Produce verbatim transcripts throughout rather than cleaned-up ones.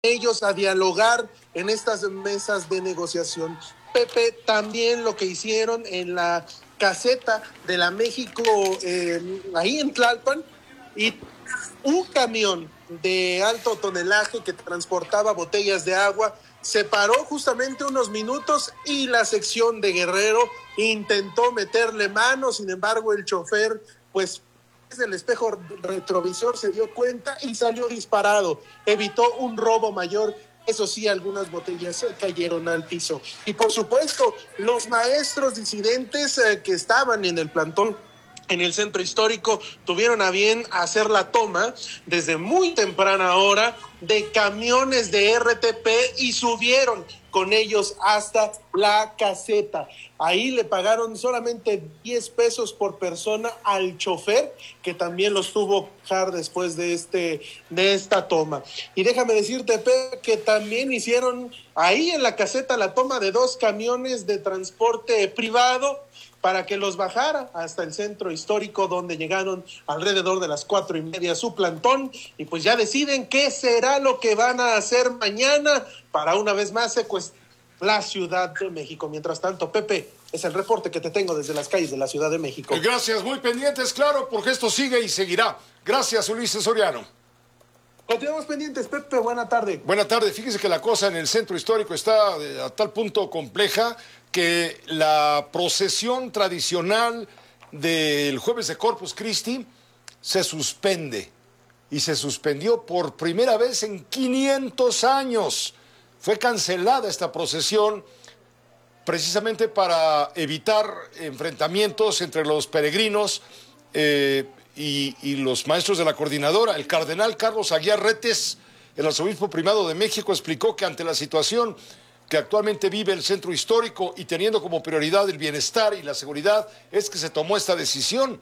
ellos a dialogar en estas mesas de negociación. Pepe, también lo que hicieron en la caseta de la México, eh, ahí en Tlalpan, y un camión de alto tonelaje que transportaba botellas de agua se paró justamente unos minutos y la sección de Guerrero intentó meterle mano. Sin embargo, el chofer, pues desde el espejo retrovisor se dio cuenta y salió disparado, evitó un robo mayor. Eso sí, algunas botellas cayeron al piso. Y por supuesto, los maestros disidentes eh, que estaban en el plantón en el centro histórico tuvieron a bien hacer la toma desde muy temprana hora de camiones de R T P y subieron con ellos hasta la caseta. Ahí le pagaron solamente diez pesos por persona al chofer, que también los tuvo que dejar después de, este, de esta toma. Y déjame decirte, Pepe, que también hicieron ahí en la caseta la toma de dos camiones de transporte privado para que los bajara hasta el centro histórico, donde llegaron alrededor de las cuatro y media su plantón, y pues ya deciden qué será lo que van a hacer mañana para una vez más secuestrar la Ciudad de México. Mientras tanto, Pepe, es el reporte que te tengo desde las calles de la Ciudad de México. Gracias, muy pendientes, claro, porque esto sigue y seguirá. Gracias, Ulises Soriano. Continuamos pendientes, Pepe, buena tarde. Buena tarde, fíjese que la cosa en el centro histórico está a tal punto compleja que la procesión tradicional del Jueves de Corpus Christi se suspende, y se suspendió por primera vez en quinientos años. Fue cancelada esta procesión precisamente para evitar enfrentamientos entre los peregrinos eh, y, y los maestros de la coordinadora. El cardenal Carlos Aguiar Retes, el arzobispo primado de México, explicó que ante la situación que actualmente vive el centro histórico y teniendo como prioridad el bienestar y la seguridad, es que se tomó esta decisión.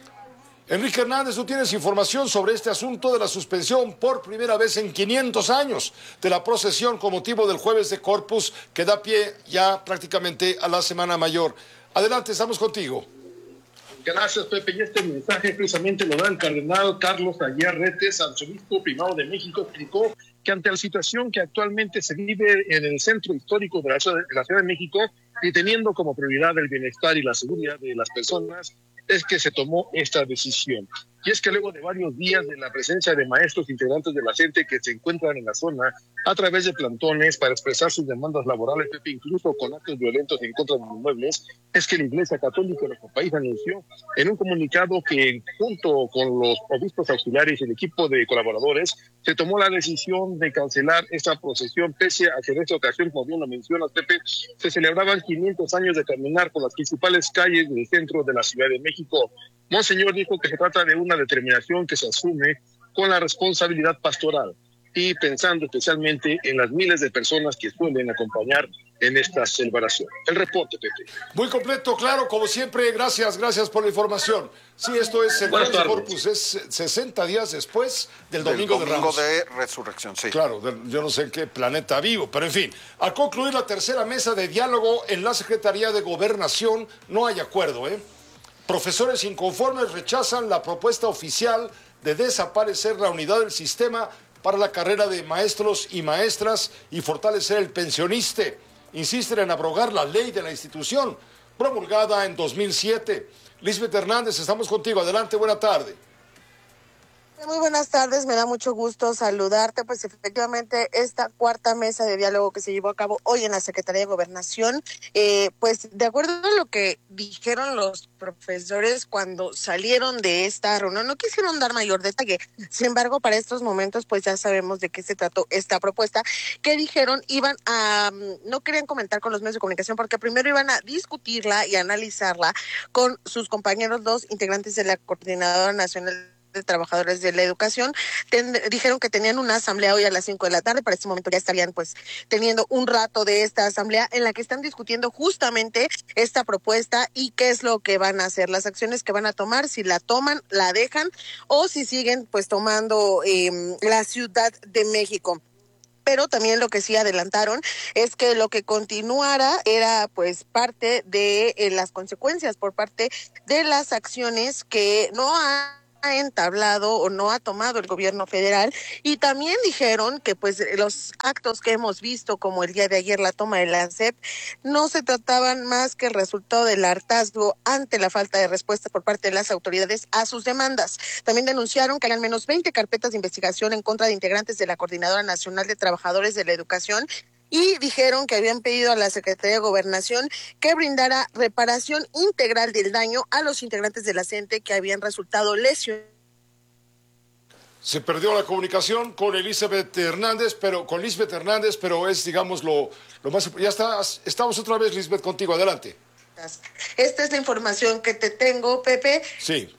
Enrique Hernández, tú tienes información sobre este asunto de la suspensión por primera vez en quinientos años de la procesión con motivo del Jueves de Corpus, que da pie ya prácticamente a la Semana Mayor. Adelante, estamos contigo. Gracias, Pepe. Y este mensaje precisamente lo da el cardenal Carlos Aguiar Retes, arzobispo primado de México. Explicó que ante la situación que actualmente se vive en el centro histórico de la Ciudad de, la Ciudad de México, y teniendo como prioridad el bienestar y la seguridad de las personas, es que se tomó esta decisión. Y es que luego de varios días de la presencia de maestros integrantes de la gente que se encuentran en la zona a través de plantones para expresar sus demandas laborales, Pepe, incluso con actos violentos en contra de los inmuebles, es que la Iglesia Católica de nuestro país anunció en un comunicado que junto con los obispos auxiliares y el equipo de colaboradores se tomó la decisión de cancelar esta procesión, pese a que en esta ocasión, como bien lo mencionas, Pepe, se celebraban quinientos años de caminar por las principales calles del centro de la Ciudad de México. Monseñor dijo que se trata de una determinación que se asume con la responsabilidad pastoral y pensando especialmente en las miles de personas que suelen acompañar en esta celebración. El reporte, Pepe. Muy completo, claro, como siempre. Gracias, gracias por la información. Sí, esto es el Jueves de Corpus, es sesenta días después del Domingo, del de domingo Ramos. de Resurrección, sí. Claro, yo no sé en qué planeta vivo, pero en fin. Al concluir la tercera mesa de diálogo en la Secretaría de Gobernación, no hay acuerdo, ¿eh? Profesores inconformes rechazan la propuesta oficial de desaparecer la unidad del sistema para la carrera de maestros y maestras y fortalecer el pensioniste. Insisten en abrogar la ley de la institución, promulgada en dos mil siete. Lisbeth Hernández, estamos contigo. Adelante, buena tarde. Muy buenas tardes, me da mucho gusto saludarte. Pues efectivamente esta cuarta mesa de diálogo que se llevó a cabo hoy en la Secretaría de Gobernación, eh, pues de acuerdo a lo que dijeron los profesores cuando salieron de esta reunión, no quisieron dar mayor detalle. Sin embargo, para estos momentos pues ya sabemos de qué se trató esta propuesta, que dijeron iban a, no querían comentar con los medios de comunicación porque primero iban a discutirla y analizarla con sus compañeros, los integrantes de la Coordinadora Nacional de Trabajadores de la Educación. Ten, dijeron que tenían una asamblea hoy a las cinco de la tarde. Para este momento ya estarían pues teniendo un rato de esta asamblea en la que están discutiendo justamente esta propuesta y qué es lo que van a hacer, las acciones que van a tomar, si la toman, la dejan o si siguen pues tomando eh, la Ciudad de México. Pero también lo que sí adelantaron es que lo que continuara era pues parte de eh, las consecuencias por parte de las acciones que no han ha entablado o no ha tomado el gobierno federal, y también dijeron que pues los actos que hemos visto, como el día de ayer la toma de la S E P, no se trataban más que el resultado del hartazgo ante la falta de respuesta por parte de las autoridades a sus demandas. También denunciaron que hay al menos veinte carpetas de investigación en contra de integrantes de la Coordinadora Nacional de Trabajadores de la Educación, y dijeron que habían pedido a la Secretaría de Gobernación que brindara reparación integral del daño a los integrantes de la C E N T E que habían resultado lesionados. Se perdió la comunicación con Elizabeth Hernández, pero con Lisbeth Hernández, pero es, digamos, lo, lo más... Ya está, estamos otra vez, Lisbeth, contigo, adelante. Esta es la información que te tengo, Pepe. Sí.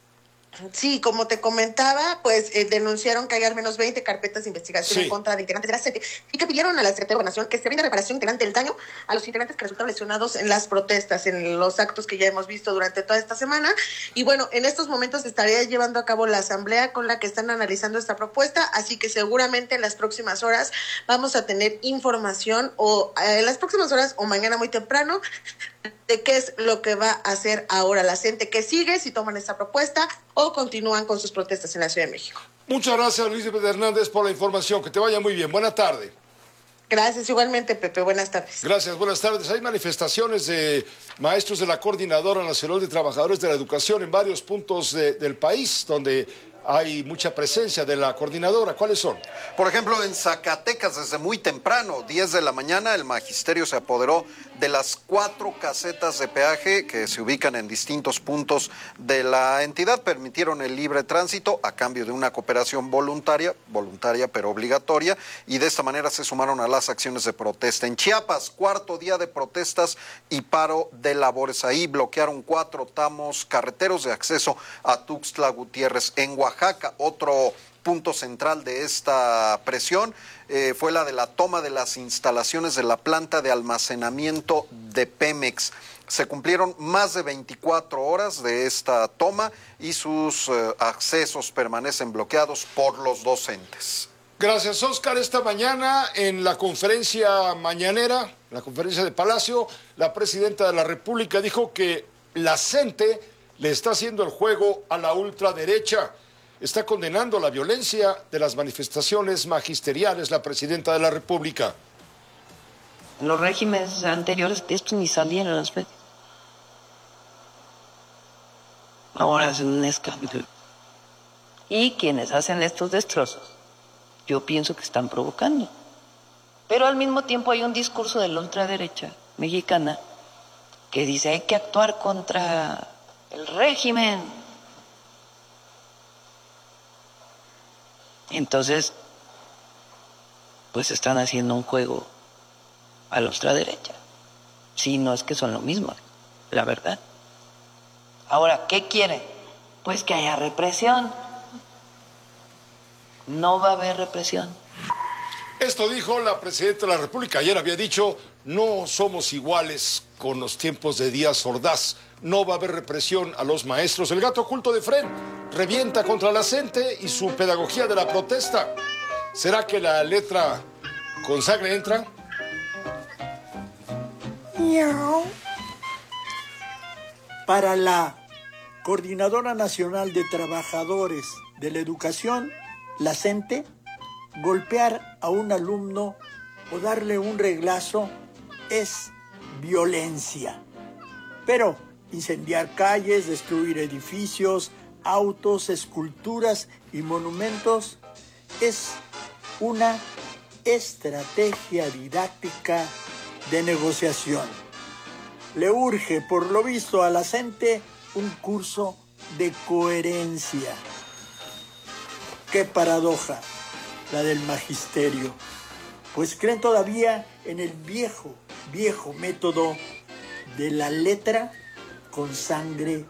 Sí, como te comentaba, pues eh, denunciaron que hay al menos veinte carpetas de investigación sí. en contra de integrantes de la C E N T E y que pidieron a la Secretaría de Gobernación que se brinda reparación integral del daño a los integrantes que resultaron lesionados en las protestas, en los actos que ya hemos visto durante toda esta semana. Y bueno, en estos momentos se estaría llevando a cabo la asamblea con la que están analizando esta propuesta, así que seguramente en las próximas horas vamos a tener información, o eh, en las próximas horas o mañana muy temprano, de qué es lo que va a hacer ahora la C E N T E, que sigue, si toman esta propuesta o continúan con sus protestas en la Ciudad de México. Muchas gracias, Elizabeth Hernández, por la información. Que te vaya muy bien. Buena tarde. Gracias, igualmente, Pepe. Buenas tardes. Gracias, buenas tardes. Hay manifestaciones de maestros de la Coordinadora Nacional de Trabajadores de la Educación en varios puntos de, del país, donde hay mucha presencia de la coordinadora. ¿Cuáles son? Por ejemplo, en Zacatecas, desde muy temprano, diez de la mañana, el magisterio se apoderó de las cuatro casetas de peaje que se ubican en distintos puntos de la entidad. Permitieron el libre tránsito a cambio de una cooperación voluntaria, voluntaria pero obligatoria, y de esta manera se sumaron a las acciones de protesta. En Chiapas, cuarto día de protestas y paro de labores. Ahí bloquearon cuatro tramos carreteros de acceso a Tuxtla Gutiérrez. En Oaxaca, otro punto central de esta presión eh, fue la de la toma de las instalaciones de la planta de almacenamiento de Pemex. Se cumplieron más de veinticuatro horas de esta toma y sus eh, accesos permanecen bloqueados por los docentes. Gracias, Oscar. Esta mañana en la conferencia mañanera, la conferencia de Palacio, la presidenta de la República dijo que la C E N T E le está haciendo el juego a la ultraderecha. Está condenando la violencia de las manifestaciones magisteriales, la presidenta de la República. En los regímenes anteriores esto ni salía en las medios. Ahora es un escándalo. Y quienes hacen estos destrozos, yo pienso que están provocando. Pero al mismo tiempo hay un discurso de la ultraderecha mexicana que dice hay que actuar contra el régimen. Entonces, pues están haciendo un juego a la ultraderecha. Sí, no es que son lo mismo, la verdad. Ahora, ¿qué quieren? Pues que haya represión. No va a haber represión. Esto dijo la presidenta de la República. Ayer había dicho, no somos iguales con los tiempos de Díaz Ordaz. No va a haber represión a los maestros. El gato oculto de Fred revienta contra la C E N T E y su pedagogía de la protesta. ¿Será que la letra con sangre entra? Miau. Para la Coordinadora Nacional de Trabajadores de la Educación, la C E N T E, golpear a un alumno o darle un reglazo es violencia. Pero incendiar calles, destruir edificios, autos, esculturas y monumentos es una estrategia didáctica de negociación. Le urge, por lo visto, a la C E N T E un curso de coherencia. ¡Qué paradoja la del magisterio! Pues creen todavía en el viejo, viejo método de la letra con sangre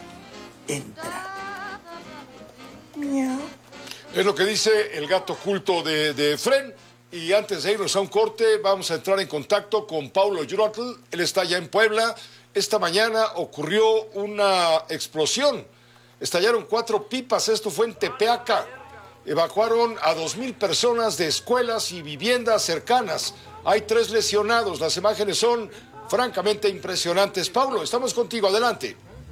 entra. Miau. Es lo que dice el gato oculto de, de Fren. Y antes de irnos a un corte, vamos a entrar en contacto con Paulo Yurotl. Él está ya en Puebla. Esta mañana ocurrió una explosión. Estallaron cuatro pipas. Esto fue en Tepeaca. Evacuaron a dos mil personas de escuelas y viviendas cercanas. Hay tres lesionados. Las imágenes son francamente impresionantes. Paulo, estamos contigo. Adelante.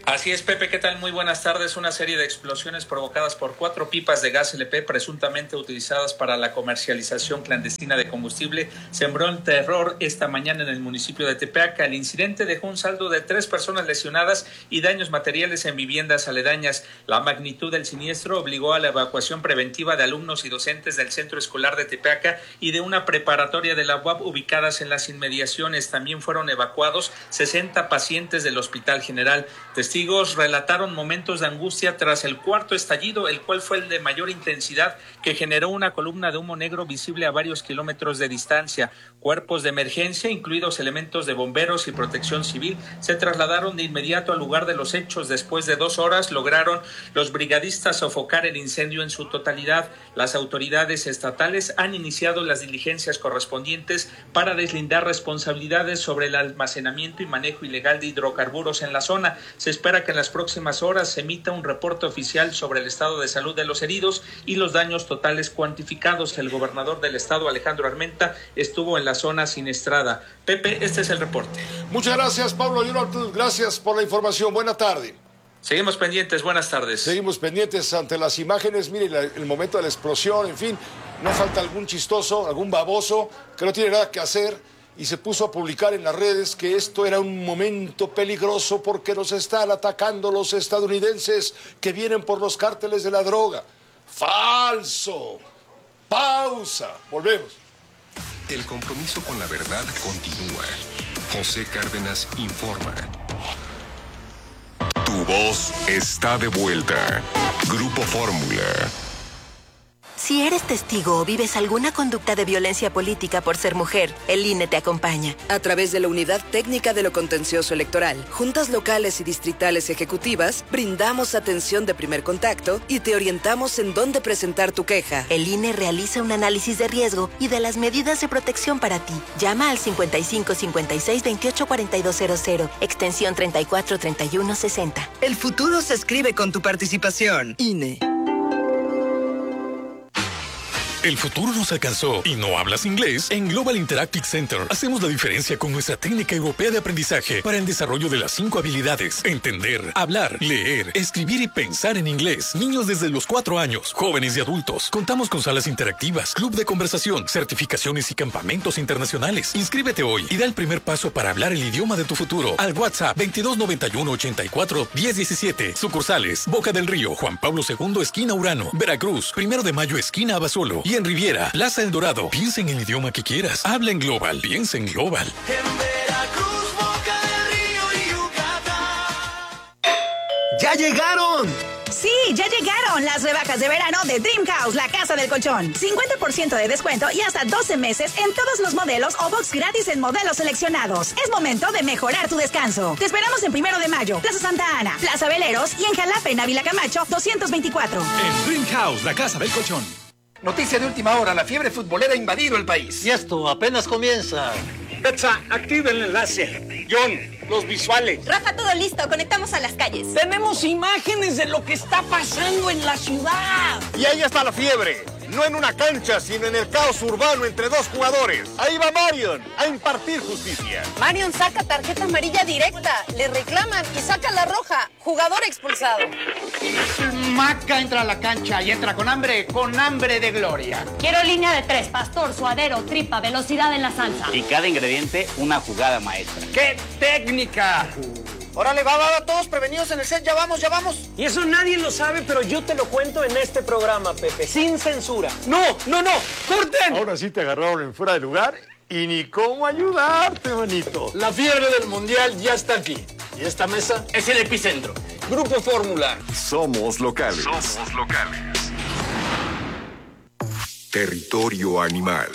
Así es, Pepe, ¿qué tal? Muy buenas tardes. Una serie de explosiones provocadas por cuatro pipas de gas L P presuntamente utilizadas para la comercialización clandestina de combustible sembró el terror esta mañana en el municipio de Tepeaca. El incidente dejó un saldo de tres personas lesionadas y daños materiales en viviendas aledañas. La magnitud del siniestro obligó a la evacuación preventiva de alumnos y docentes del centro escolar de Tepeaca y de una preparatoria de la U A P ubicadas en las inmediaciones. También fueron evacuados sesenta pacientes del Hospital General. Testigos relataron momentos de angustia tras el cuarto estallido, el cual fue el de mayor intensidad, que generó una columna de humo negro visible a varios kilómetros de distancia. Cuerpos de emergencia, incluidos elementos de bomberos y protección civil, se trasladaron de inmediato al lugar de los hechos. Después de dos horas lograron los brigadistas sofocar el incendio en su totalidad. Las autoridades estatales han iniciado las diligencias correspondientes para deslindar responsabilidades sobre el almacenamiento y manejo ilegal de hidrocarburos en la zona. Se espera que en las próximas horas se emita un reporte oficial sobre el estado de salud de los heridos y los daños totales cuantificados. El gobernador del estado, Alejandro Armenta, estuvo en la zona siniestrada. Pepe, este es el reporte. Muchas gracias, Pablo Yuraltud. Gracias por la información. Buena tarde. Seguimos pendientes. Buenas tardes. Seguimos pendientes ante las imágenes. Mire, la, el momento de la explosión, en fin, no falta algún chistoso, algún baboso que no tiene nada que hacer y se puso a publicar en las redes que esto era un momento peligroso porque nos están atacando los estadounidenses que vienen por los cárteles de la droga. ¡Falso! ¡Pausa! Volvemos. El compromiso con la verdad continúa. José Cárdenas informa. Tu voz está de vuelta. Grupo Fórmula. Si eres testigo o vives alguna conducta de violencia política por ser mujer, el I N E te acompaña. A través de la Unidad Técnica de lo Contencioso Electoral, juntas locales y distritales ejecutivas, brindamos atención de primer contacto y te orientamos en dónde presentar tu queja. El I N E realiza un análisis de riesgo y de las medidas de protección para ti. Llama al cincuenta y cinco cincuenta y seis veintiocho cuarenta y dos cero cero, extensión treinta y cuatro treinta y uno sesenta. El futuro se escribe con tu participación. I N E. El futuro nos alcanzó y no hablas inglés. En Global Interactive Center hacemos la diferencia con nuestra técnica europea de aprendizaje para el desarrollo de las cinco habilidades: entender, hablar, leer, escribir y pensar en inglés. Niños desde los cuatro años, jóvenes y adultos. Contamos con salas interactivas, club de conversación, certificaciones y campamentos internacionales. Inscríbete hoy y da el primer paso para hablar el idioma de tu futuro al WhatsApp veintidós noventa y uno ochenta y cuatro diez diecisiete. Sucursales: Boca del Río, Juan Pablo segundo, esquina Urano; Veracruz, Primero de Mayo, esquina Abasolo; y en Riviera, Plaza El Dorado. Piensa en el idioma que quieras. Habla en Global. Piensa en Global. En Veracruz, Boca del Río y Yucatán. ¡Ya llegaron! Sí, ya llegaron las rebajas de verano de Dream House, la casa del colchón. cincuenta por ciento de descuento y hasta doce meses en todos los modelos o box gratis en modelos seleccionados. Es momento de mejorar tu descanso. Te esperamos en Primero de Mayo, Plaza Santa Ana, Plaza Veleros y en Jalapa, en Ávila Camacho, doscientos veinticuatro. En Dream House, la casa del colchón. Noticia de última hora, la fiebre futbolera ha invadido el país. Y esto apenas comienza. Betsa, activa el enlace. John, los visuales. Rafa, todo listo, conectamos a las calles. Tenemos imágenes de lo que está pasando en la ciudad. Y ahí está la fiebre. No en una cancha, sino en el caos urbano entre dos jugadores. Ahí va Marion a impartir justicia. Marion saca tarjeta amarilla directa, le reclaman y saca la roja. Jugador expulsado. Maca entra a la cancha y entra con hambre, con hambre de gloria. Quiero línea de tres, pastor, suadero, tripa, velocidad en la salsa. Y cada ingrediente, una jugada maestra. ¡Qué técnica! Órale, va, va, va, todos prevenidos en el set, ya vamos, ya vamos. Y eso nadie lo sabe, pero yo te lo cuento en este programa, Pepe, sin censura. ¡No, no, no! ¡Corten! Ahora sí te agarraron en fuera de lugar y ni cómo ayudarte, manito. La fiebre del mundial ya está aquí. Y esta mesa es el epicentro. Grupo Fórmula. Somos locales. Somos locales. Territorio animal.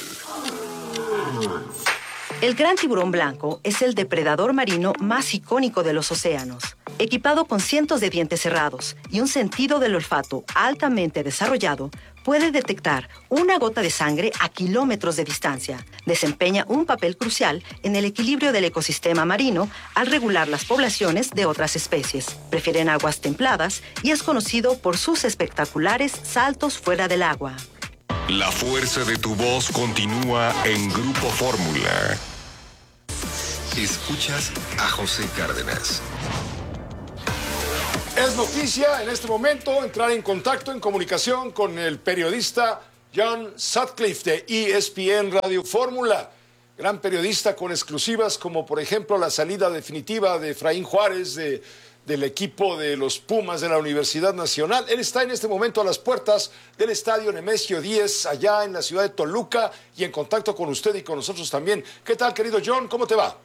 El gran tiburón blanco es el depredador marino más icónico de los océanos. Equipado con cientos de dientes cerrados y un sentido del olfato altamente desarrollado, puede detectar una gota de sangre a kilómetros de distancia. Desempeña un papel crucial en el equilibrio del ecosistema marino al regular las poblaciones de otras especies. Prefieren aguas templadas y es conocido por sus espectaculares saltos fuera del agua. La fuerza de tu voz continúa en Grupo Fórmula. Escuchas a José Cárdenas. Es noticia en este momento entrar en contacto, en comunicación con el periodista John Sutcliffe de E S P N Radio Fórmula. Gran periodista con exclusivas como por ejemplo la salida definitiva de Efraín Juárez de, del equipo de los Pumas de la Universidad Nacional. Él está en este momento a las puertas del estadio Nemesio diez allá en la ciudad de Toluca y en contacto con usted y con nosotros también. ¿Qué tal, querido John? ¿Cómo te va?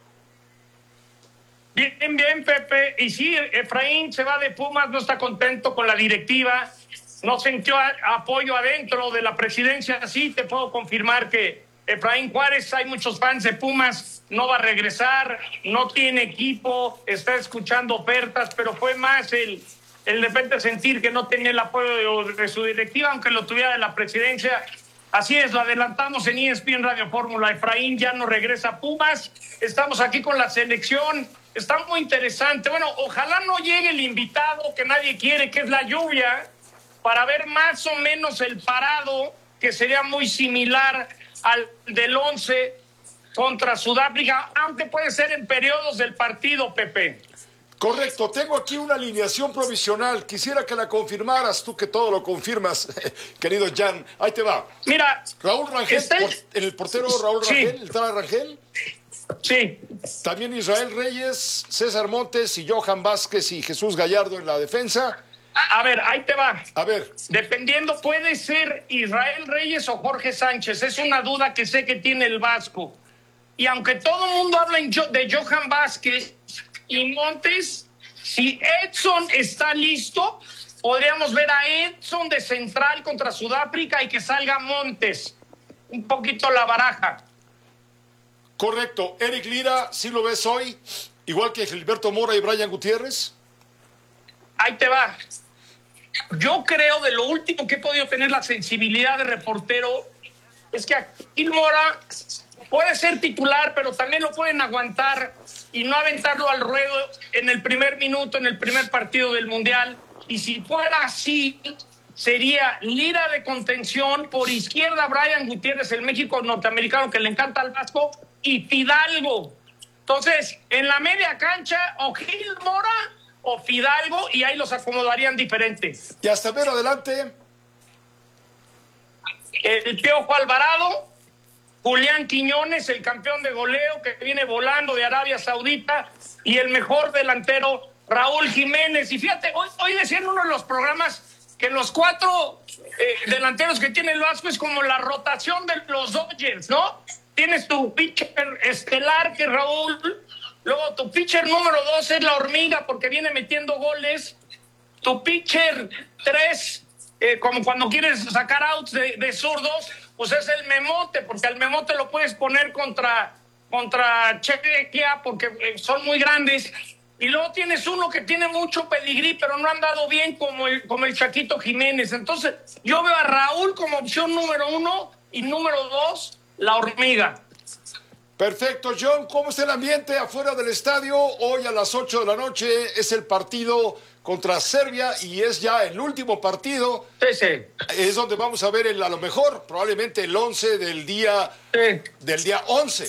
Bien, bien, Pepe. Y sí, Efraín se va de Pumas, no está contento con la directiva, no sintió apoyo adentro de la presidencia. Sí, te puedo confirmar que Efraín Juárez, hay muchos fans de Pumas, no va a regresar, no tiene equipo, está escuchando ofertas, pero fue más el, el de repente sentir que no tenía el apoyo de, de su directiva, aunque lo tuviera de la presidencia. Así es, lo adelantamos en E S P N Radio Fórmula. Efraín ya no regresa a Pumas, estamos aquí con la selección, está muy interesante. Bueno, ojalá no llegue el invitado que nadie quiere, que es la lluvia, para ver más o menos el parado, que sería muy similar al del once contra Sudáfrica, aunque puede ser en periodos del partido, Pepe. Correcto, tengo aquí una alineación provisional. Quisiera que la confirmaras, tú que todo lo confirmas, querido Jan. Ahí te va. Mira, Raúl Rangel, está el... por, el portero Raúl Sí. Rangel, el Tala Rangel. Sí. También Israel Reyes, César Montes y Johan Vázquez y Jesús Gallardo en la defensa. A ver, ahí te va. A ver. Dependiendo, puede ser Israel Reyes o Jorge Sánchez. Es una duda que sé que tiene el Vasco. Y aunque todo el mundo habla en Jo- de Johan Vázquez y Montes, si Edson está listo, podríamos ver a Edson de central contra Sudáfrica y que salga Montes. Un poquito la baraja. Correcto. Eric Lira, ¿sí lo ves hoy? Igual que Gilberto Mora y Brian Gutiérrez. Ahí te va. Yo creo, de lo último que he podido tener la sensibilidad de reportero, es que aquí Mora puede ser titular, pero también lo pueden aguantar y no aventarlo al ruedo en el primer minuto, en el primer partido del Mundial. Y si fuera así, sería Lira de contención, por izquierda Brian Gutiérrez, el México norteamericano que le encanta al Vasco, y Fidalgo. Entonces, en la media cancha, o Gil Mora o Fidalgo, y ahí los acomodarían diferentes. Y hasta ver adelante. El Piojo Alvarado, Julián Quiñones, el campeón de goleo que viene volando de Arabia Saudita, y el mejor delantero, Raúl Jiménez. Y fíjate, hoy, hoy decía en uno de los programas que los cuatro eh, delanteros que tiene el Vasco es como la rotación de los Dodgers, ¿no? Tienes tu pitcher estelar, que es Raúl. Luego tu pitcher número dos es la Hormiga, porque viene metiendo goles. Tu pitcher tres, eh, como cuando quieres sacar outs de, de zurdos, pues es el Memote, porque al Memote lo puedes poner contra, contra Chequia, porque eh, son muy grandes. Y luego tienes uno que tiene mucho pedigrí, pero no ha andado bien, como el, como el Chaquito Jiménez. Entonces, yo veo a Raúl como opción número uno y número dos, la Hormiga. Perfecto, John. ¿Cómo está el ambiente afuera del estadio? Hoy a las ocho de la noche es el partido contra Serbia y es ya el último partido. Sí, sí. Es donde vamos a ver el, a lo mejor, probablemente el once del día, sí. del día once.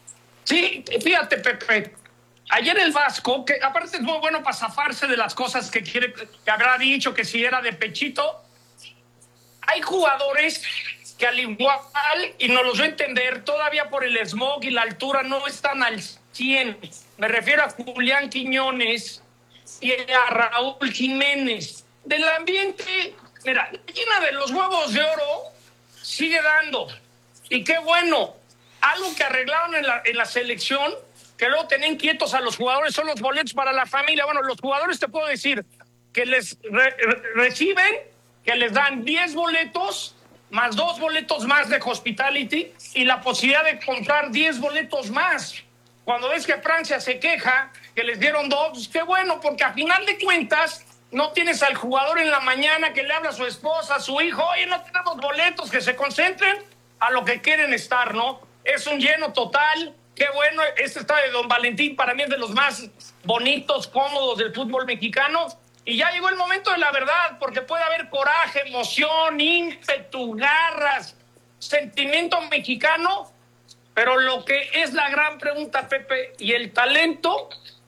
Sí, fíjate, Pepe. Ayer el Vasco, que aparte es muy bueno para zafarse de las cosas que quiere, que habrá dicho que si era de pechito. Hay jugadores que al igual, y nos los voy a entender, todavía por el smog y la altura no están al cien. Me refiero a Julián Quiñones y a Raúl Jiménez. Del ambiente, mira, la gallina de los huevos de oro sigue dando. Y qué bueno. Algo que arreglaron en la, en la selección, que luego tenían quietos a los jugadores, son los boletos para la familia. Bueno, los jugadores te puedo decir que les re, re, reciben, que les dan diez boletos, más dos boletos más de hospitality y la posibilidad de comprar diez boletos más. Cuando ves que Francia se queja que les dieron dos, pues qué bueno, porque a final de cuentas no tienes al jugador en la mañana que le habla a su esposa, a su hijo, oye, no tenemos boletos, que se concentren a lo que quieren estar, ¿no? Es un lleno total. Qué bueno, este estadio de Don Valentín para mí es de los más bonitos, cómodos del fútbol mexicano. Y ya llegó el momento de la verdad, porque puede haber coraje, emoción, ímpetu, garras, sentimiento mexicano, pero lo que es la gran pregunta, Pepe, y el talento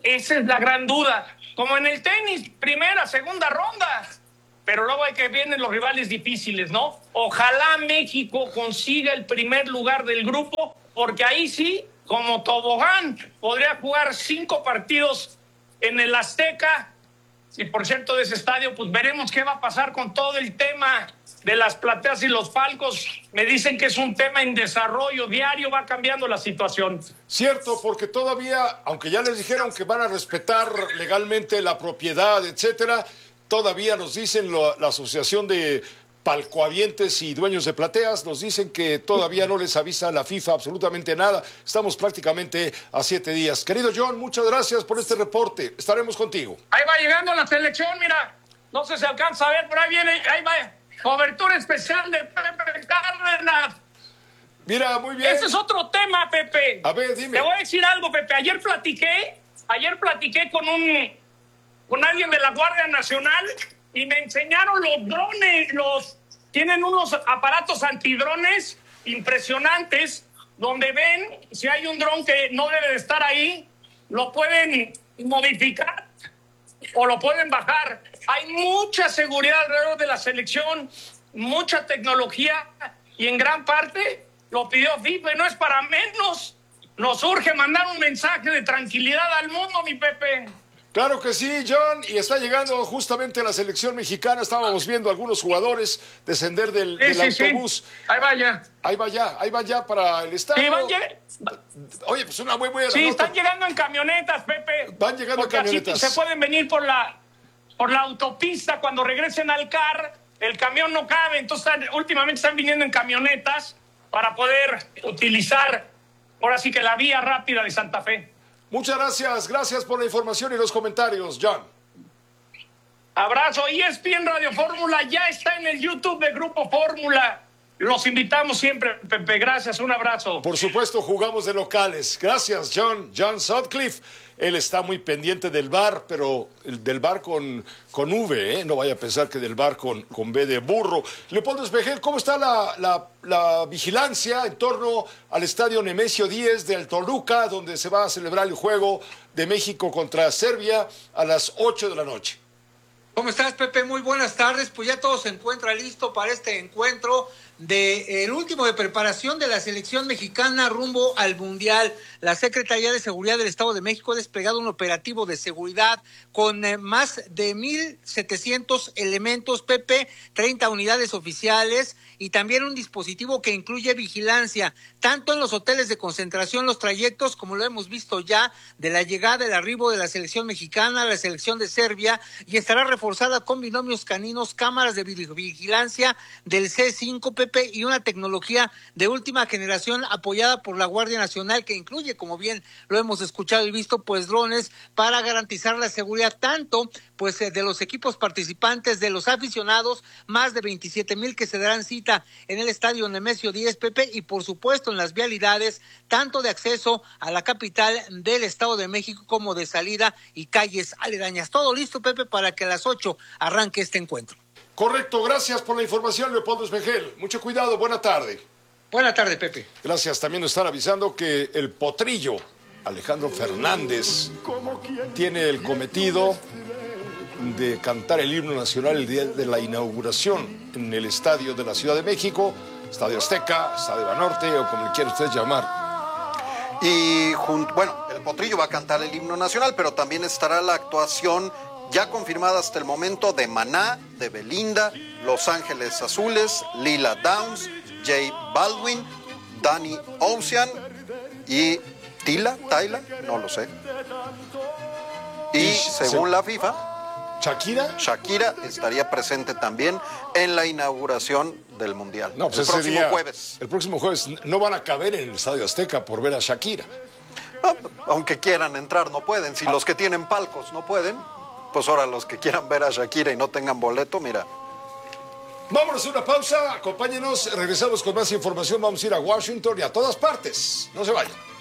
Esa es la gran duda. Como en el tenis, primera, segunda ronda. Pero luego hay que vienen los rivales difíciles, ¿no? Ojalá México consiga el primer lugar del grupo, porque ahí sí, como tobogán, podría jugar cinco partidos en el Azteca. Y por cierto, de ese estadio, pues veremos qué va a pasar con todo el tema de las plateas y los palcos. Me dicen que es un tema en desarrollo diario, va cambiando la situación. Cierto, porque todavía, aunque ya les dijeron que van a respetar legalmente la propiedad, etcétera, todavía nos dicen lo, la Asociación de Palcohabientes y Dueños de Plateas, nos dicen que todavía no les avisa la FIFA absolutamente nada. Estamos prácticamente a siete días. Querido John, muchas gracias por este reporte. Estaremos contigo. Ahí va llegando la selección, mira. No sé si se alcanza a ver, pero ahí viene, ahí va. Cobertura especial de Pepe Cárdenas. Mira, muy bien. Ese es otro tema, Pepe. A ver, dime. Te voy a decir algo, Pepe. Ayer platiqué, ayer platiqué con un, con alguien de la Guardia Nacional y me enseñaron los drones, los, tienen unos aparatos antidrones impresionantes donde ven si hay un dron que no debe de estar ahí, lo pueden modificar o lo pueden bajar. Hay mucha seguridad alrededor de la selección, mucha tecnología y en gran parte lo pidió FIFA y no es para menos. Nos urge mandar un mensaje de tranquilidad al mundo, mi Pepe. Claro que sí, John, y está llegando justamente la selección mexicana. Estábamos viendo a algunos jugadores descender del, sí, del sí, autobús. Sí. Ahí va ya. Ahí va ya, ahí va ya para el estadio. Sí, van lleg- Oye, pues una muy buena Sí, nota. están llegando en camionetas, Pepe. Van llegando Porque en camionetas. Así se pueden venir por la, por la autopista cuando regresen al C A R. El camión no cabe, entonces están, últimamente están viniendo en camionetas para poder utilizar, ahora sí que la vía rápida de Santa Fe. Muchas gracias, gracias por la información y los comentarios, John. Abrazo. E S P N Radio Fórmula ya está en el YouTube de Grupo Fórmula. Los invitamos siempre, Pepe. Gracias, un abrazo. Por supuesto, jugamos de locales. Gracias, John. John Sutcliffe. Él está muy pendiente del V A R, pero el del V A R con, con V, ¿eh? No vaya a pensar que del V A R con, con B de burro. Leopoldo Espejel, ¿cómo está la, la, la vigilancia en torno al estadio Nemesio diez del Toluca, donde se va a celebrar el juego de México contra Serbia a las ocho de la noche? ¿Cómo estás, Pepe? Muy buenas tardes. Pues ya todo se encuentra listo para este encuentro de el último de preparación de la selección mexicana rumbo al Mundial. La Secretaría de Seguridad del Estado de México ha desplegado un operativo de seguridad con eh, más de mil setecientos elementos, Pepe, treinta unidades oficiales y también un dispositivo que incluye vigilancia, tanto en los hoteles de concentración, los trayectos, como lo hemos visto ya, de la llegada, el arribo de la selección mexicana, la selección de Serbia, y estará reforzada con binomios caninos, cámaras de vigilancia del C cinco, Pepe, y una tecnología de última generación apoyada por la Guardia Nacional, que incluye, como bien lo hemos escuchado y visto, pues drones para garantizar la seguridad tanto pues de los equipos participantes, de los aficionados, más de veintisiete mil que se darán cita en el estadio Nemesio diez, Pepe, y por supuesto en las vialidades, tanto de acceso a la capital del Estado de México como de salida y calles aledañas. Todo listo, Pepe, para que a las ocho arranque este encuentro. Correcto, gracias por la información, Leopoldo Espejel. Mucho cuidado, buena tarde. Buena tarde, Pepe. Gracias, también nos están avisando que el potrillo Alejandro Fernández tiene el cometido de cantar el himno nacional el día de la inauguración en el estadio de la Ciudad de México, Estadio Azteca, Estadio Banorte o como le quiera usted llamar. Y junto, bueno, el potrillo va a cantar el himno nacional, pero también estará la actuación ya confirmada hasta el momento de Maná, de Belinda, Los Ángeles Azules, Lila Downs, J Balvin, Danny Ocean y Tila, Tyla, no lo sé. Y, y según se... la FIFA, ¿Shakira? Shakira estaría presente también en la inauguración del Mundial. No, pues el próximo día, jueves. El próximo jueves no van a caber en el Estadio Azteca por ver a Shakira. Ah, aunque quieran entrar, no pueden. Si ah. los que tienen palcos no pueden, pues ahora los que quieran ver a Shakira y no tengan boleto, mira. Vámonos a una pausa, acompáñenos, regresamos con más información, vamos a ir a Washington y a todas partes. No se vayan.